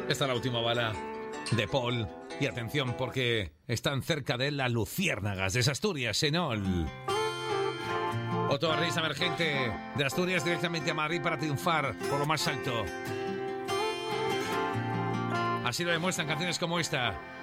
Esta es la última bala de Paul. Y atención, porque están cerca de las luciérnagas de Asturias, Senol. Otro raíz emergente de Asturias directamente a Madrid para triunfar por lo más alto. Así lo demuestran canciones como esta.